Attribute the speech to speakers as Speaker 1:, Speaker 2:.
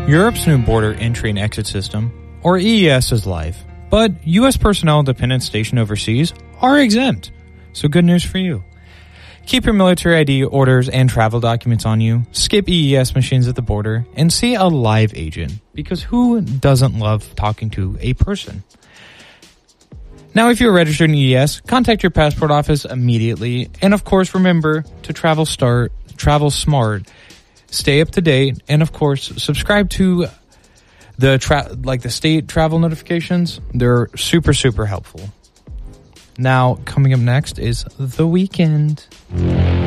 Speaker 1: Europe's new border entry and exit system, or EES, is live, but U.S. personnel and dependents stationed overseas are exempt. So good news for you. Keep your military ID, orders, and travel documents on you, skip EES machines at the border, and see a live agent, because who doesn't love talking to a person? Now, if you're registered in EES, contact your passport office immediately, and of course, remember to travel smart, stay up to date, and of course, subscribe to the state travel notifications. They're super, super helpful. Now, coming up next is The Weeknd.